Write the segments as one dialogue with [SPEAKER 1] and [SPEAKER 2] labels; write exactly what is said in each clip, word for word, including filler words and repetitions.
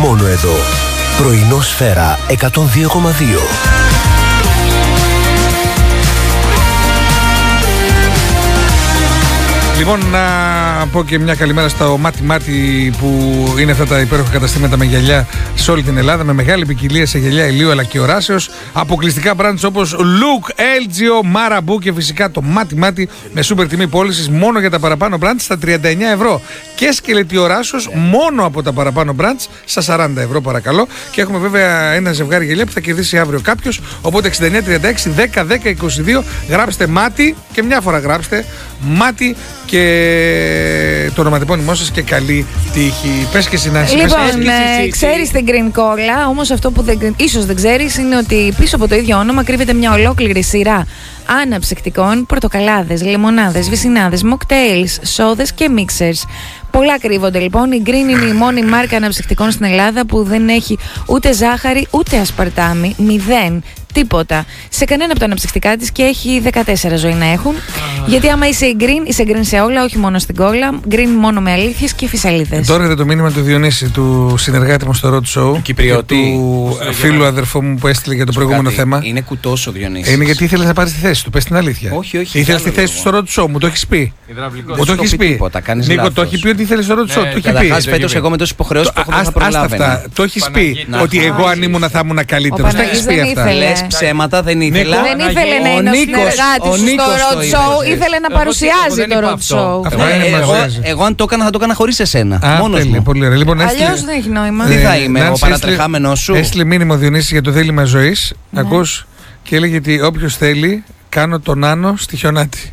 [SPEAKER 1] Μόνο εδώ. Πρωινό Σφαίρα εκατόν δύο κόμμα δύο.
[SPEAKER 2] Λοιπόν, να πω και μια καλημέρα στο Μάτι Μάτι, που είναι αυτά τα υπέροχα καταστήματα με γυαλιά σε όλη την Ελλάδα, με μεγάλη ποικιλία σε γυαλιά ηλίου αλλά και οράσεως. Αποκλειστικά brands όπως Look, ελ τζι ο, Marabu και φυσικά το Μάτι Μάτι με σούπερ τιμή πώλησης μόνο για τα παραπάνω brands στα τριάντα εννέα ευρώ. Και σκελετή οράσεως μόνο από τα παραπάνω brands στα σαράντα ευρώ, παρακαλώ. Και έχουμε βέβαια ένα ζευγάρι γυαλιά που θα κερδίσει αύριο κάποιος. Οπότε εξήντα εννέα τριάντα έξι δέκα δέκα είκοσι δύο, γράψτε Μάτι και μια φορά γράψτε Μάτι και το ονοματεπώνυμό σας και καλή τύχη. Πες και συνάντηση.
[SPEAKER 3] Λοιπόν, ε, ξέρεις την Green Cola, όμως αυτό που δεν, ίσως δεν ξέρεις είναι ότι πίσω από το ίδιο όνομα κρύβεται μια ολόκληρη σειρά αναψυκτικών, πορτοκαλάδες, λεμονάδες, βυσσινάδες, mocktails, σόδες και mixers. Πολλά κρύβονται λοιπόν. Η Green είναι η μόνη μάρκα αναψυκτικών στην Ελλάδα που δεν έχει ούτε ζάχαρη ούτε ασπαρτάμι, μηδέν. Τίποτα. Σε κανένα από τα αναψυκτικά της και έχει δεκατέσσερα ζωή να έχουν. Ah. Γιατί άμα είσαι η Green, είσαι Green σε όλα, όχι μόνο στην κόλλα. Green μόνο με αλήθειες και φυσαλίδες.
[SPEAKER 2] Τώρα είδε το μήνυμα του Διονύση, του συνεργάτη μου στο Road Show.
[SPEAKER 4] Κυπριώτη.
[SPEAKER 2] Του φίλου αδερφού μου που έστειλε για το προηγούμενο
[SPEAKER 4] κάτι.
[SPEAKER 2] θέμα.
[SPEAKER 4] Είναι κουτός ο Διονύσης.
[SPEAKER 2] Είναι γιατί ήθελε να πάρει τη θέση του. Πες την αλήθεια.
[SPEAKER 4] Όχι, όχι.
[SPEAKER 2] Ήθελε τη θέση του στο Road Show, μου το έχει πει. Μου το έχει πει. Νίκο, το έχει πει ότι ήθελε στο Road Show. Το έχει πει.
[SPEAKER 4] Καταρχάς φέτος εγώ με τόσες υποχρεώσεις που έχω δεν θα προλάβαινα.
[SPEAKER 2] Το έχει πει ότι εγώ αν ήμουν θα ήμουν καλύτερο. Τα έχει πει αυτά.
[SPEAKER 4] Λες ψέματα, δεν ήθελα.
[SPEAKER 3] Δεν ήθελε να είναι ο συνεργάτης στο Road Show, ήθελε να παρουσιάζει το Road Show.
[SPEAKER 4] Εγώ αν το έκανα θα το έκανα χωρίς εσένα. Μόνος μου.
[SPEAKER 3] Αλλιώς δεν έχει νόημα.
[SPEAKER 4] Τι θα είμαι, ο παρατρεχάμενος σου.
[SPEAKER 2] Έστειλε μήνυμα ο Διονύσης για το δίλημμα ζωής. Ακούς, και έλεγε ότι όποιος θέλει κάνω τον Άνω στη Χιονάτη.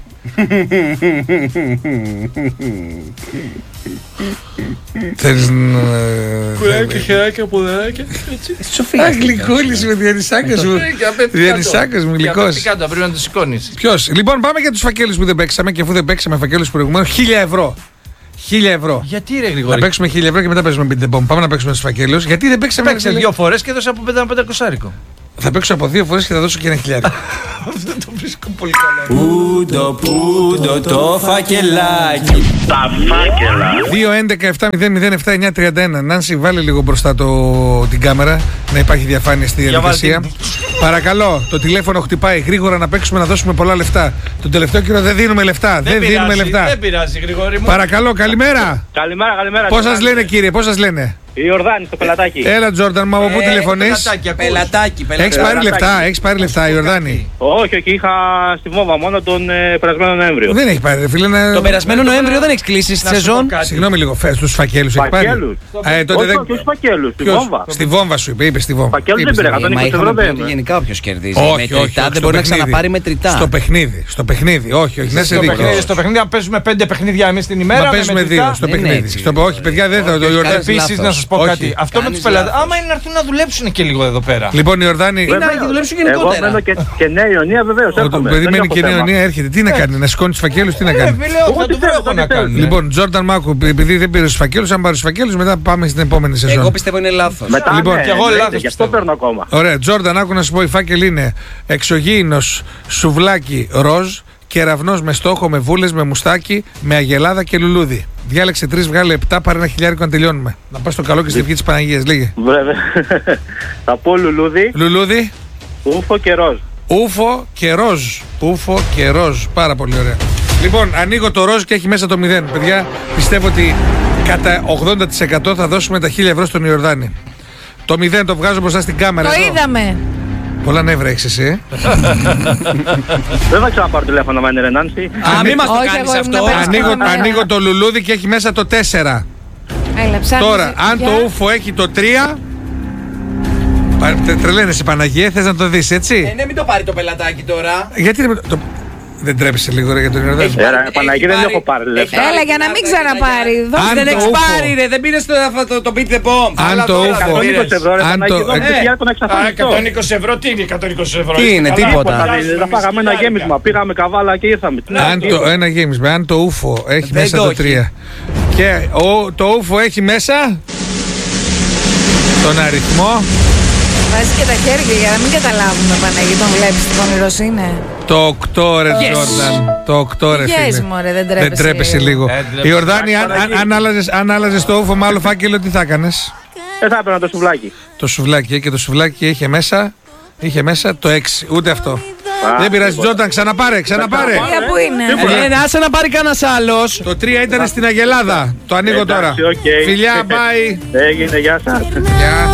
[SPEAKER 2] Θέλεις να...
[SPEAKER 5] Κουράκι, χεράκια, ποδαράκια.
[SPEAKER 2] Σοφία. Γλυκούλης με διανυσάκας μου. Διανυσάκας μου, γλυκός.
[SPEAKER 5] Τι κάτω, πρέπει να το σηκώνεις.
[SPEAKER 2] Ποιος? Λοιπόν, πάμε για τους φακέλους που δεν παίξαμε. Και αφού δεν παίξαμε φακέλους προηγουμένως, χίλια ευρώ. Χίλια ευρώ.
[SPEAKER 5] Γιατί ρε Γρηγόρη?
[SPEAKER 2] Να παίξουμε χίλια ευρώ και μετά παίζουμε πέντε bomb. Πάμε να παίξουμε στους φακέλους. Γιατί δεν παίξαμε?
[SPEAKER 5] Παίξε δύο φορές και έδωσε από πέντε ένα πεντακοσάρικο.
[SPEAKER 2] Θα παίξω από δύο φορές και θα δώσω και ένα χιλιάρικο. Αυτό το βρίσκω πολύ καλά.
[SPEAKER 6] Πούντο, πούντο το φακελάκι.
[SPEAKER 7] Τα φάκελα.
[SPEAKER 2] δύο έντεκα επτά μηδέν μηδέν επτά εννιά τριάντα ένα. Νάνση, βάλε λίγο μπροστά το, την κάμερα, να υπάρχει διαφάνεια στη διαδικασία. Παρακαλώ, το τηλέφωνο χτυπάει γρήγορα να παίξουμε, να δώσουμε πολλά λεφτά. Τον τελευταίο καιρό δεν δίνουμε λεφτά. Δεν, δεν
[SPEAKER 5] πειράζει,
[SPEAKER 2] δίνουμε λεφτά.
[SPEAKER 5] Δεν πειράζει, Γρηγόρη μου.
[SPEAKER 2] Παρακαλώ, καλημέρα.
[SPEAKER 7] Καλημέρα, καλημέρα.
[SPEAKER 2] Πώς σας λένε, κύριε, πώς σας λένε?
[SPEAKER 7] Η Ιορδάνη στο πελατάκι.
[SPEAKER 2] Έλα, Τζόρνταν, μα από πού τηλεφωνείς?
[SPEAKER 4] Πελατάκι,
[SPEAKER 2] Έχεις πάρει λεφτά, έχεις πάρει λεφτά, Ιορδάνη?
[SPEAKER 7] Όχι, όχι, είχα στη Βόμβα μόνο τον ε, περασμένο Νοέμβριο.
[SPEAKER 2] Δεν έχει πάρει, ρε φίλε. Να...
[SPEAKER 4] Τον περασμένο Νοέμβριο δεν έχει κλείσει τη σεζόν.
[SPEAKER 2] Συγγνώμη λίγο, φες τους φακέλους έχει πάρει?
[SPEAKER 7] Φακέλους.
[SPEAKER 2] Ε, τότε
[SPEAKER 7] όχι,
[SPEAKER 2] δεν...
[SPEAKER 7] όχι, φακέλους, στη Βόμβα.
[SPEAKER 2] Στη Βόμβα σου είπε, είπε στη Βόμβα.
[SPEAKER 7] Φακέλους δεν πήρε, εκατόν είκοσι ευρώ δεν είναι.
[SPEAKER 4] Γενικά όποιος κερδίζει
[SPEAKER 2] όχι,
[SPEAKER 4] με τριτά δεν μπορεί να ξαναπάρει με τριτά.
[SPEAKER 2] Στο παιχνίδι, στο παιχνίδι, όχι, όχι, να σε δίκιο.
[SPEAKER 5] Στο παιχνίδι, αν παίζουμε πέντε παιχνίδια εμείς την ημέρα.
[SPEAKER 2] Να παίζουμε δύο στο παιχνίδι. Όχι, παιδιά, δεν θα το Ιορδάνη.
[SPEAKER 5] Επίσης, να σας πω κάτι. Αυτό με τους πελάτες. Άμα είναι να έρθουν να δουλέψουν και λίγο εδώ πέρα.
[SPEAKER 2] Λοιπόν, η Ιορδάνη.
[SPEAKER 4] Είναι να δουλέψουν γενικότερα.
[SPEAKER 7] Εγώ μένω και Νέα Ιωνία βεβαίως.
[SPEAKER 2] Το παιδί μένει και Νέα Ιωνία, έρχεται. Τι να κάνει, να σηκώνει τους φακέλους, τι να κάνει?
[SPEAKER 5] Θα του βρω να κάνει.
[SPEAKER 2] Λοιπόν, Τζόρνταν Μάκου, επειδή δεν πήρε τους φακέλους, αν πάρει τους φακέλους, μετά πάμε στην επόμενη σεζόν.
[SPEAKER 4] Εγώ πιστεύω είναι λάθος.
[SPEAKER 2] Λοιπόν,
[SPEAKER 5] και εγώ λάθος.
[SPEAKER 7] Γι' αυτό παίρνω ακόμα.
[SPEAKER 2] Ωραία, Τζόρνταν, άκου να σου πω, η φάκελη είναι εξωγήινος σουβλάκι ροζ, κεραυνός με στόχο, με βούλες, με μουστάκι, με αγελάδα και λουλούδι. Διάλεξε τρεις, βγάλε επτά, πάρε ένα χιλιάρικο να τελειώνουμε. Να πας στο καλό και στη ευχή της Παναγίας, λέγε.
[SPEAKER 7] Βέβαια. Θα πω λουλούδι.
[SPEAKER 2] Λουλούδι.
[SPEAKER 7] Ούφο και ροζ.
[SPEAKER 2] Ούφο και ροζ. Ούφο και ροζ. Πάρα πολύ ωραία. Λοιπόν, ανοίγω το ροζ και έχει μέσα το μηδέν. Παιδιά, πιστεύω ότι κατά ογδόντα τοις εκατό θα δώσουμε τα χίλια ευρώ στον Ιορδάνη. Το μηδέν το βγάζω μπροστά στην κάμερα.
[SPEAKER 3] Το
[SPEAKER 2] εδώ.
[SPEAKER 3] είδαμε.
[SPEAKER 2] Πολλά νεύρα έχεις εσύ, ε.
[SPEAKER 7] Δεν θα ξαναπάρω τηλέφωνο με είναι Νάνση.
[SPEAKER 4] Α, μη μας το
[SPEAKER 3] Όχι,
[SPEAKER 4] κάνεις
[SPEAKER 3] εγώ
[SPEAKER 4] αυτό.
[SPEAKER 3] ήμουν απέναντι.
[SPEAKER 2] Ανοίγω,
[SPEAKER 3] Καλά.
[SPEAKER 2] ανοίγω το λουλούδι και έχει μέσα το τέσσερα.
[SPEAKER 3] Έλα, ψάχνεις.
[SPEAKER 2] Τώρα, αν
[SPEAKER 3] Για.
[SPEAKER 2] το ούφο έχει το τρία. Τρελαίνεσαι Παναγία, θες να το δεις, έτσι?
[SPEAKER 4] Ε, ναι, μην το πάρει το πελατάκι τώρα.
[SPEAKER 2] Γιατί δεν το... Δεν τρέπεσαι λίγο ρε για τον Ιορδάνη?
[SPEAKER 7] Έλα, Παναγία δεν έχω πάρει λεφτά.
[SPEAKER 3] Έλα, για να μην ξαναπάρει.
[SPEAKER 2] Αν
[SPEAKER 3] Δώστε
[SPEAKER 4] Δεν
[SPEAKER 2] το
[SPEAKER 4] έχεις
[SPEAKER 2] ούφο-
[SPEAKER 4] πάρει ρε, δεν πήρες το, το, το beat the bomb.
[SPEAKER 2] Αν
[SPEAKER 4] Αλλά
[SPEAKER 2] το
[SPEAKER 4] τώρα
[SPEAKER 2] ούφο-
[SPEAKER 4] το
[SPEAKER 7] εκατόν είκοσι
[SPEAKER 4] πήρες.
[SPEAKER 7] ευρώ ρε
[SPEAKER 2] Αν
[SPEAKER 7] Παναγία,
[SPEAKER 2] το-
[SPEAKER 7] δώστε
[SPEAKER 2] ε,
[SPEAKER 7] χιλιάρικο τον εξαφανιστώ.
[SPEAKER 5] εκατόν είκοσι ευρώ, τι είναι εκατόν είκοσι ευρώ?
[SPEAKER 4] Τι είναι, τίποτα.
[SPEAKER 7] Δεν πάγαμε ένα γέμισμα, πήγαμε καβάλα και ήρθαμε.
[SPEAKER 2] Αν το, ένα γέμισμα, αν το ούφο έχει
[SPEAKER 4] Δεν
[SPEAKER 2] μέσα
[SPEAKER 4] το
[SPEAKER 2] το
[SPEAKER 4] έχει.
[SPEAKER 2] τρία και ο, το ούφο έχει μέσα τον αριθμό
[SPEAKER 3] Βάζει και τα χέρια για να μην καταλάβουμε, Παναγί, τον βλέπεις τι πονηρός είναι.
[SPEAKER 2] το οκτώ ρε Τζόρνταν. Το οκτώ ρε
[SPEAKER 3] Yes,
[SPEAKER 2] φίλε.
[SPEAKER 3] μωρέ, δεν
[SPEAKER 2] Δεν
[SPEAKER 3] τρέπεσαι
[SPEAKER 2] τρέπεσαι
[SPEAKER 3] λίγο.
[SPEAKER 2] λίγο.
[SPEAKER 5] Ε, δεν τρέπεσαι.
[SPEAKER 2] Ιορδάνη, αν, αν, αν, άλλαζες, αν άλλαζες το ούφο με άλλο φάκελο, τι θα έκανες?
[SPEAKER 7] Δεν θα έπαιρνα το σουβλάκι.
[SPEAKER 2] Το σουβλάκι, και το σουβλάκι είχε μέσα, είχε μέσα το έξι. Ούτε αυτό.
[SPEAKER 7] Α,
[SPEAKER 2] Δεν πειράζει,
[SPEAKER 7] τίποτα.
[SPEAKER 2] Τζόνταν, ξαναπάρε, ξαναπάρε.
[SPEAKER 3] Για πού είναι.
[SPEAKER 5] Ε, άσε να πάρει κανένα άλλο.
[SPEAKER 2] Το τρία ήταν στην Αγελάδα. Το ανοίγω τώρα.
[SPEAKER 7] Εντάξει, οκ.
[SPEAKER 2] Φιλιά, bye.
[SPEAKER 7] Έγινε, γεια σας.
[SPEAKER 2] Γεια.